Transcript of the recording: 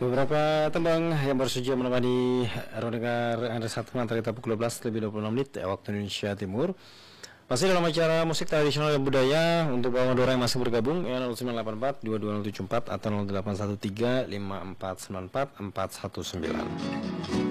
Beberapa tembang yang baru saja menemani Rodengar Andre Satman antara pukul 12 lebih 26 menit waktu Indonesia Timur. Masih dalam acara musik tradisional dan budaya untuk Bawang Dora yang masih bergabung ya 0984 22074 atau 0813 5494 419.